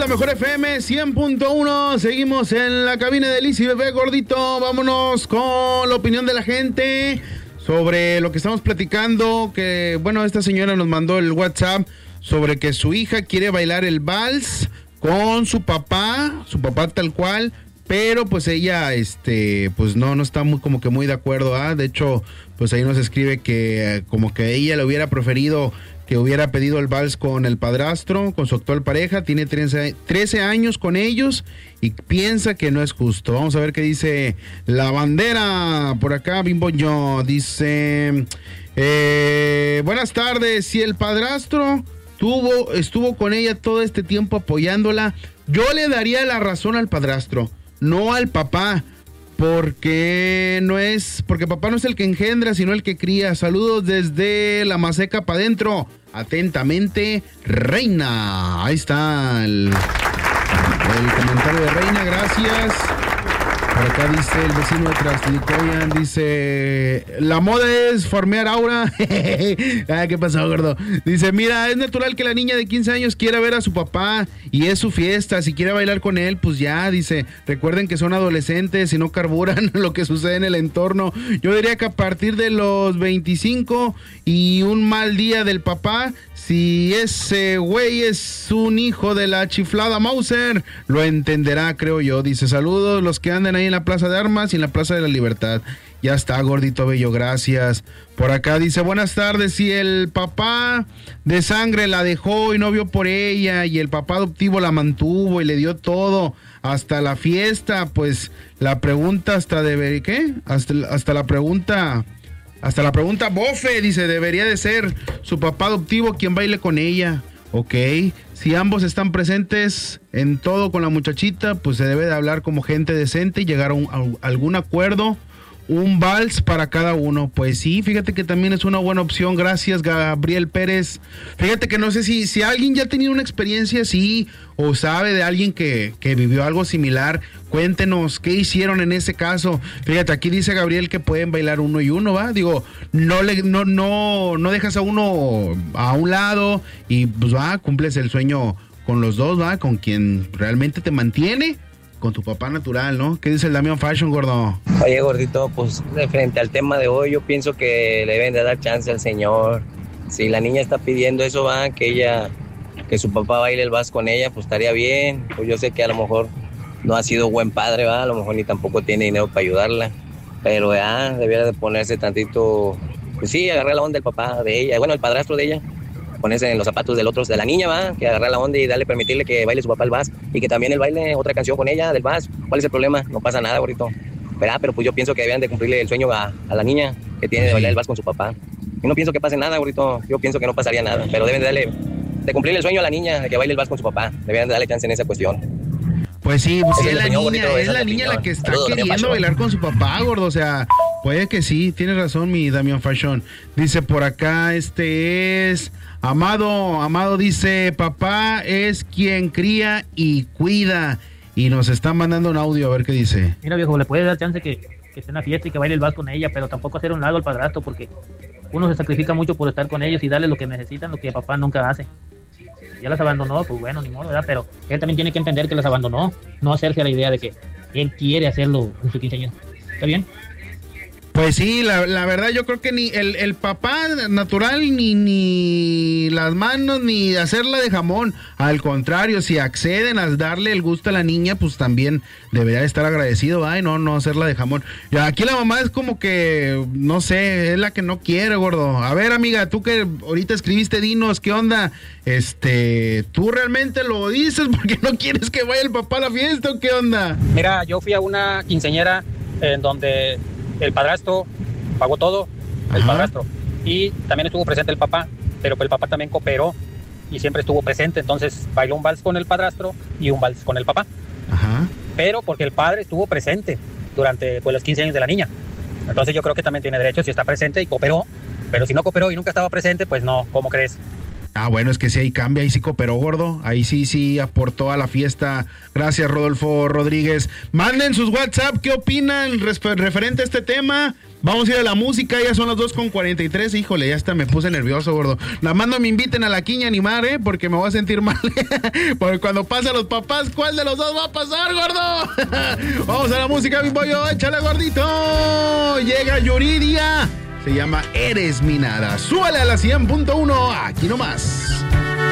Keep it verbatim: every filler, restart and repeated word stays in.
la mejor F M cien punto uno. Seguimos en la cabina de Liz y Bebé Gordito. Vámonos con la opinión de la gente sobre lo que estamos platicando. Que, bueno, esta señora nos mandó el WhatsApp sobre que su hija quiere bailar el vals con su papá, su papá tal cual, pero pues ella, este, pues no, no está muy, como que muy de acuerdo, ¿ah? De hecho, pues ahí nos escribe que eh, como que ella le hubiera preferido que hubiera pedido el vals con el padrastro, con su actual pareja. Tiene trece, trece años con ellos y piensa que no es justo. Vamos a ver qué dice la bandera por acá. Bimbo yo dice, eh, buenas tardes, si el padrastro tuvo, estuvo con ella todo este tiempo apoyándola, yo le daría la razón al padrastro, no al papá. Porque no es, porque papá no es el que engendra, sino el que cría. Saludos desde la Maseca para adentro. Atentamente, Reina. Ahí está el, el comentario de Reina, gracias. Por acá dice el vecino de Trastilicoyan, dice, la moda es formear aura. Ah, ¿qué pasó, gordo? Dice, mira, es natural que la niña de quince años quiera ver a su papá y es su fiesta. Si quiere bailar con él, pues ya, dice, recuerden que son adolescentes y no carburan lo que sucede en el entorno. Yo diría que a partir de los veinticinco y un mal día del papá, si ese güey es un hijo de la chiflada Mauser, lo entenderá, creo yo. Dice, saludos los que andan ahí en la Plaza de Armas y en la Plaza de la Libertad. Ya está, gordito bello, gracias. Por acá dice, buenas tardes, si el papá de sangre la dejó y no vio por ella, y el papá adoptivo la mantuvo y le dio todo, hasta la fiesta, pues la pregunta hasta debe, ¿qué? Hasta, hasta la pregunta... Hasta la pregunta, bofe, dice, debería de ser su papá adoptivo quien baile con ella. Ok, si ambos están presentes en todo con la muchachita, pues se debe de hablar como gente decente y llegar a, un, a algún acuerdo. Un vals para cada uno. Pues sí, fíjate que también es una buena opción. Gracias, Gabriel Pérez. Fíjate que no sé si, si alguien ya ha tenido una experiencia así o sabe de alguien que, que vivió algo similar. Cuéntenos qué hicieron en ese caso. Fíjate, aquí dice Gabriel que pueden bailar uno y uno, ¿va? Digo, no le, no, no, no dejas a uno a un lado y pues va, cumples el sueño con los dos, ¿va? Con quien realmente te mantiene. Con tu papá natural, ¿no? ¿Qué dice el Damián Fashion, gordo? Oye, gordito, pues de frente al tema de hoy, yo pienso que le deben de dar chance al señor. Si la niña está pidiendo eso, va, que ella, que su papá baile el vals con ella, pues estaría bien. Pues yo sé que a lo mejor no ha sido buen padre, va, a lo mejor ni tampoco tiene dinero para ayudarla. Pero ya, debiera de ponerse tantito, pues sí, agarrar la onda del papá de ella, bueno, el padrastro de ella. Ponerse en los zapatos del otro, de la niña, va, que agarrar la onda y darle, permitirle que baile su papá el vals y que también él baile otra canción con ella del vals. ¿Cuál es el problema? No pasa nada, gordito. ¿Verdad? Pero pues yo pienso que deben de cumplirle el sueño a, a la niña que tiene de bailar el vals con su papá. Y no pienso que pase nada, gordito. Yo pienso que no pasaría nada, pero deben de darle, de cumplirle el sueño a la niña de que baile el vals con su papá. Deben de darle chance en esa cuestión. Pues sí, pues sí, es, es la niña, bonito, es la niña la que está Saludos, queriendo bailar con su papá, gordo, o sea, puede que sí, tienes razón mi Damián Fashion. Dice por acá, este es Amado, Amado dice, papá es quien cría y cuida, y nos está mandando un audio, a ver qué dice. Mira, viejo, le puedes dar chance que, que esté en la fiesta y que baile el vals con ella, pero tampoco hacer un lado al padrastro, porque uno se sacrifica mucho por estar con ellos y darles lo que necesitan, lo que papá nunca hace. Ya las abandonó, pues bueno, ni modo, ¿verdad? Pero él también tiene que entender que las abandonó, no hacerse a la idea de que él quiere hacerlo en su quinceañero. ¿Está bien? Pues sí, la, la verdad yo creo que ni el, el papá natural ni, ni las manos ni hacerla de jamón. Al contrario, si acceden a darle el gusto a la niña, pues también debería estar agradecido, ay, no, no hacerla de jamón. Y aquí la mamá es como que, no sé, es la que no quiere, gordo. A ver, amiga, tú que ahorita escribiste, dinos, ¿qué onda? Este, ¿tú realmente lo dices porque no quieres que vaya el papá a la fiesta o qué onda? Mira, yo fui a una quinceañera en donde el padrastro pagó todo, el Ajá. padrastro, y también estuvo presente el papá, pero el papá también cooperó y siempre estuvo presente, entonces bailó un vals con el padrastro y un vals con el papá. Ajá. Pero porque el padre estuvo presente durante pues, los quince años de la niña, entonces yo creo que también tiene derecho si está presente y cooperó, pero si no cooperó y nunca estaba presente, pues no, ¿cómo crees? Ah, bueno, es que sí, ahí cambia, ahí sí cooperó, gordo. Ahí sí, sí aportó a la fiesta. Gracias, Rodolfo Rodríguez. Manden sus WhatsApp, ¿qué opinan resp- referente a este tema? Vamos a ir a la música, ya son las dos con cuarenta y tres. Híjole, ya hasta me puse nervioso, gordo. Nada más no me inviten a la quiña a animar, ¿eh? Porque me voy a sentir mal. Porque cuando pasan los papás, ¿cuál de los dos va a pasar, gordo? Vamos a la música, mi pollo, échale, gordito. Llega Yuridia. Se llama Eres mi nada. Súbale a la cien punto uno, aquí nomás.